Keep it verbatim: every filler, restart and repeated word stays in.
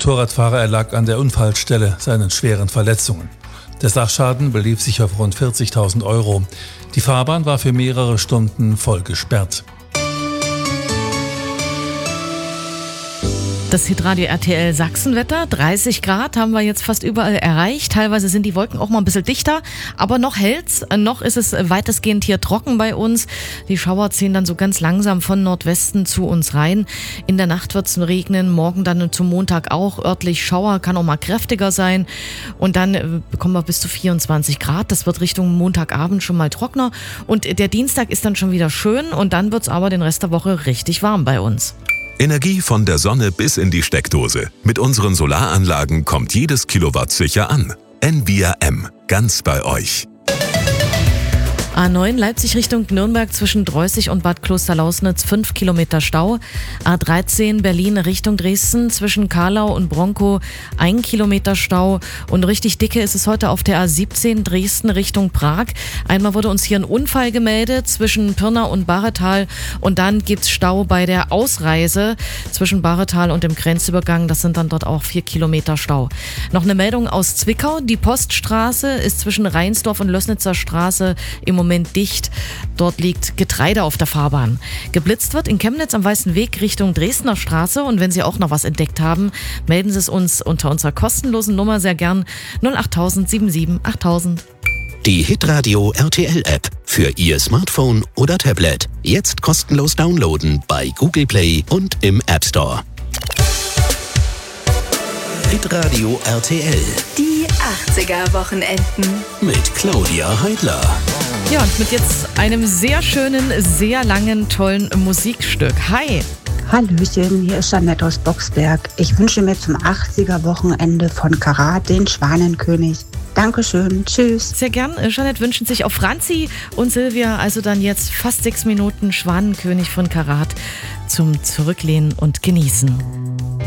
Motorradfahrer erlag an der Unfallstelle seinen schweren Verletzungen. Der Sachschaden belief sich auf rund vierzigtausend Euro. Die Fahrbahn war für mehrere Stunden voll gesperrt. Das Hitradio R T L Sachsenwetter, dreißig Grad haben wir jetzt fast überall erreicht. Teilweise sind die Wolken auch mal ein bisschen dichter, aber noch hält's. Noch ist es weitestgehend hier trocken bei uns. Die Schauer ziehen dann so ganz langsam von Nordwesten zu uns rein. In der Nacht wird's regnen, morgen dann zum Montag auch örtlich Schauer, kann auch mal kräftiger sein. Und dann bekommen wir bis zu vierundzwanzig Grad. Das wird Richtung Montagabend schon mal trockener. Und der Dienstag ist dann schon wieder schön und dann wird's aber den Rest der Woche richtig warm bei uns. Energie von der Sonne bis in die Steckdose. Mit unseren Solaranlagen kommt jedes Kilowatt sicher an. N V R M, ganz bei euch. A neun Leipzig Richtung Nürnberg zwischen Dreußig und Bad Klosterlausnitz fünf Kilometer Stau. A dreizehn Berlin Richtung Dresden zwischen Karlau und Bronkow ein Kilometer Stau. Und richtig dicke ist es heute auf der A siebzehn Dresden Richtung Prag. Einmal wurde uns hier ein Unfall gemeldet zwischen Pirna und Bahretal. Und dann gibt's Stau bei der Ausreise zwischen Bahretal und dem Grenzübergang. Das sind dann dort auch vier Kilometer Stau. Noch eine Meldung aus Zwickau. Die Poststraße ist zwischen Rheinsdorf und Lößnitzer Straße im Moment Moment dicht. Dort liegt Getreide auf der Fahrbahn. Geblitzt wird in Chemnitz am Weißen Weg Richtung Dresdner Straße. Und wenn Sie auch noch was entdeckt haben, melden Sie es uns unter unserer kostenlosen Nummer sehr gern null acht null sieben sieben achttausend. Die Hitradio R T L App für Ihr Smartphone oder Tablet. Jetzt kostenlos downloaden bei Google Play und im App Store. Hitradio R T L. Die achtziger-Wochenenden. Mit Claudia Heidler. Ja, und mit jetzt einem sehr schönen, sehr langen, tollen Musikstück. Hi! Hallöchen, hier ist Jeanette aus Boxberg. Ich wünsche mir zum achtziger-Wochenende von Karat den Schwanenkönig. Dankeschön, tschüss. Sehr gern. Jeanette wünschen sich auch Franzi und Silvia, also dann jetzt fast sechs Minuten Schwanenkönig von Karat zum Zurücklehnen und Genießen.